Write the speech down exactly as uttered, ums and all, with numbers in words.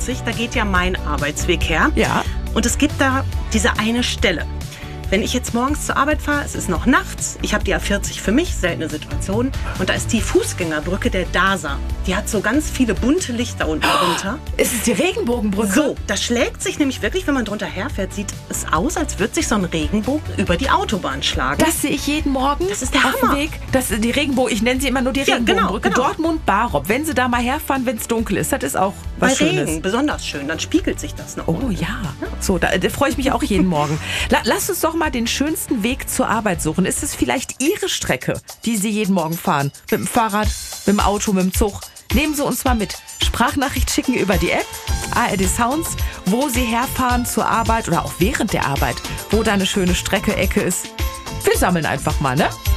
vierzig, da geht ja mein Arbeitsweg her. Ja. Und es gibt da diese eine Stelle. Wenn ich jetzt morgens zur Arbeit fahre, es ist noch nachts, ich habe die A vierzig für mich, seltene Situation, und da ist die Fußgängerbrücke der D A S A. Die hat so ganz viele bunte Lichter unten drunter. Ist es die Regenbogenbrücke? So, das schlägt sich nämlich wirklich, wenn man drunter herfährt, sieht es aus, als würde sich so ein Regenbogen über die Autobahn schlagen. Das sehe ich jeden Morgen. Das ist der auf dem Hammer. Weg. Das ist die Regenbogen, ich nenne sie immer nur die Ja, genau, Regenbogenbrücke. genau. Dortmund-Barop. Wenn Sie da mal herfahren, wenn es dunkel ist, das ist auch Bei was Schönes. Regen besonders schön, dann spiegelt sich das noch. Oh ja, so, da, da freue ich mich auch jeden Morgen. La, lasst uns doch mal den schönsten Weg zur Arbeit suchen. Ist es vielleicht Ihre Strecke, die Sie jeden Morgen fahren? Mit dem Fahrrad, mit dem Auto, mit dem Zug? Nehmen Sie uns mal mit. Sprachnachricht schicken über die App A R D Sounds, wo Sie herfahren zur Arbeit oder auch während der Arbeit, wo da eine schöne Strecke, Ecke ist. Wir sammeln einfach mal, ne?